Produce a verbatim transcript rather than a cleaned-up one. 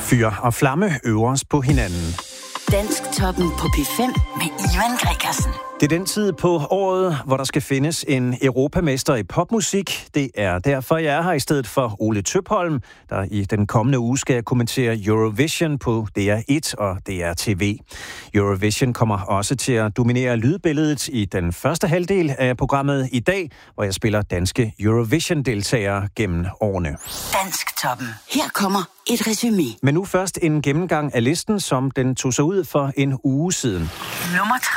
Fyr og flamme øver os på hinanden. Dansktoppen på P fem med Ivan Gregersen. Det er den tid på året, hvor der skal findes en europamester i popmusik. Det er derfor, jeg er her i stedet for Ole Tøpholm, der i den kommende uge skal kommentere Eurovision på D R et og D R T V. Eurovision kommer også til at dominere lydbilledet i den første halvdel af programmet i dag, hvor jeg spiller danske Eurovision-deltagere gennem årene. Dansktoppen. Her kommer et resumé. Men nu først en gennemgang af listen, som den tog sig ud for en uge siden. Nummer